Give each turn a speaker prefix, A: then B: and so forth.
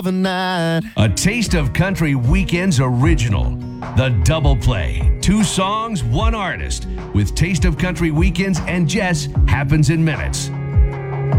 A: of a night.
B: A Taste of Country Weekends original. The Double Play. 2 songs, 1 artist. With Taste of Country Weekends and Jess happens in minutes.